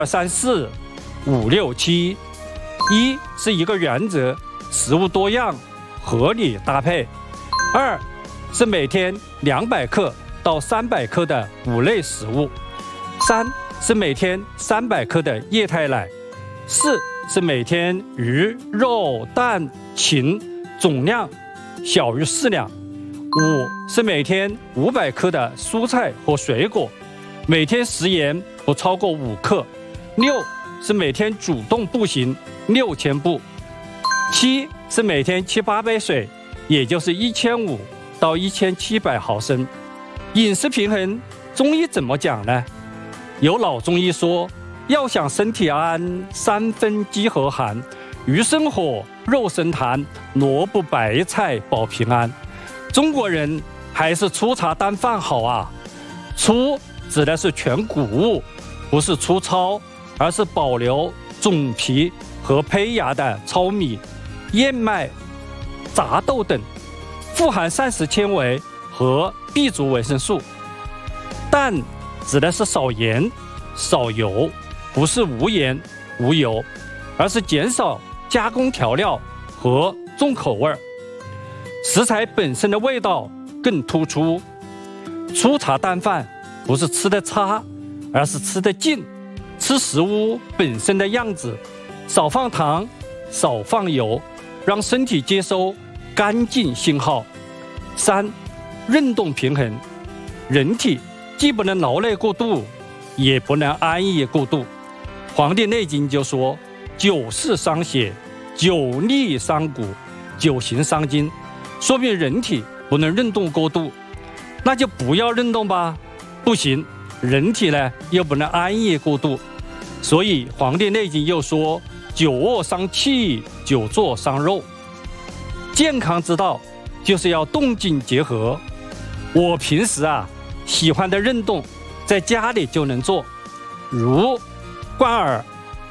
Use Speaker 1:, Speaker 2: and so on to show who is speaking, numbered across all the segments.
Speaker 1: 3、4、5、6、7。1是一个原则，食物多样，合理搭配。2是每天200克到300克的5类食物。3是每天300克的液态奶。4是每天鱼、肉、蛋、禽总量小于4两。5是每天500克的蔬菜和水果，每天食盐不超过5克。6是每天主动步行6000步。7是每天7、8杯水，也就是1500到1700毫升。饮食平衡，中医怎么讲呢？有老中医说，要想身体安，3分饥和寒，鱼生火，肉生痰，萝卜白菜保平安。中国人还是粗茶淡饭好啊。粗指的是全谷物，不是粗糙，而是保留种皮和胚芽的糙米、燕麦、杂豆等，富含膳食纤维和 B 族维生素。淡指的是少盐、少油，不是无盐无油，而是减少加工调料和重口味，食材本身的味道更突出。粗茶淡饭不是吃的差，而是吃的劲，吃食物本身的样子，少放糖，少放油，让身体接收干净信号。3运动平衡，人体既不能劳累过度，也不能安逸过度。黄帝内经就说，久视伤血，久立伤骨，久行伤筋，说明人体不能运动过度。那就不要运动吧，不行，人体呢又不能安逸过度。所以黄帝内经又说，久卧伤气，久坐伤肉。健康之道就是要动静结合。我平时喜欢的运动在家里就能做，如贯耳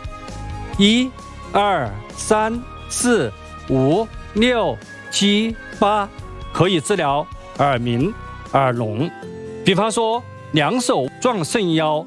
Speaker 1: ，1、2、3、4、5、6、7、8，可以治疗耳鸣、耳聋。比方说两手撞肾腰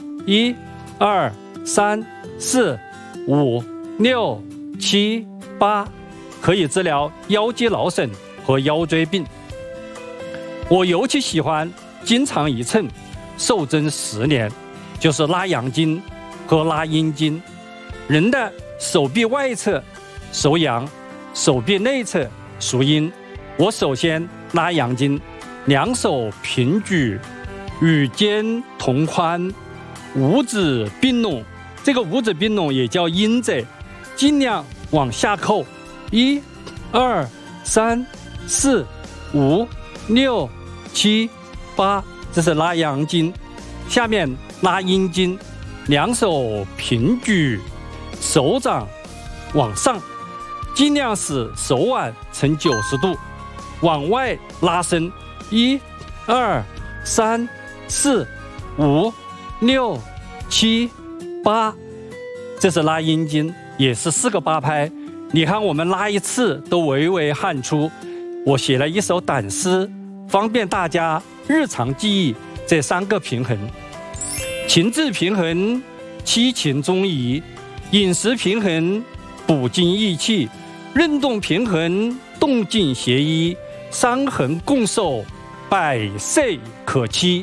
Speaker 1: ，1、2、3、4、5、6、7、8，可以治疗腰肌劳损和腰椎病。我尤其喜欢经常一称，瘦身10年，就是拉阳经和拉阴经。人的手臂外侧属阳，手臂内侧属阴。我首先拉阳经，两手平举，与肩同宽，五指并拢。这个五指并拢也叫阴指，尽量往下扣。1、2、3、4、5、6、7、8，这是拉阳经。下面拉阴经，两手平举，手掌往上，尽量使手腕呈90度，往外拉伸。1、2、3、4、5、6、7、8，这是拉阴经，也是4个8拍。你看我们拉一次都微微汗出。我写了一首短诗，方便大家日常记忆这3个平衡。情志平衡，七情中移；饮食平衡，补精益气；运动平衡，动静协一；伤痕共寿，百岁可期。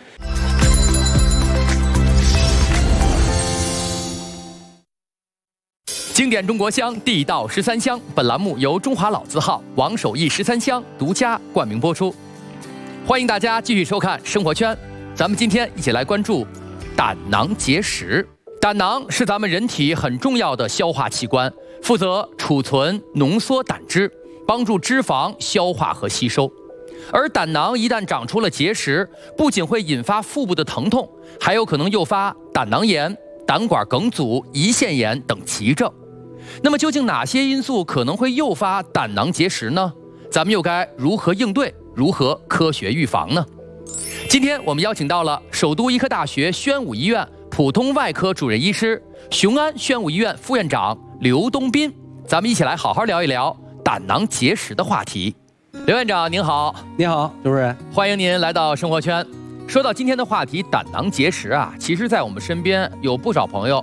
Speaker 2: 经典中国香，地道13香。本栏目由中华老字号王守义13香独家冠名播出。欢迎大家继续收看生活圈。咱们今天一起来关注胆囊结石。胆囊是咱们人体很重要的消化器官，负责储存、浓缩胆汁，帮助脂肪消化和吸收。而胆囊一旦长出了结石，不仅会引发腹部的疼痛，还有可能诱发胆囊炎、胆管梗阻、胰腺炎等急症。那么究竟哪些因素可能会诱发胆囊结石呢？咱们又该如何应对，如何科学预防呢？今天我们邀请到了首都医科大学宣武医院普通外科主任医师、雄安宣武医院副院长刘东斌，咱们一起来好好聊一聊胆囊结石的话题。刘院长您好。
Speaker 3: 你好，主任，
Speaker 2: 欢迎您来到生活圈。 说到今天的话题，胆囊结石啊，其实在我们身边有不少朋友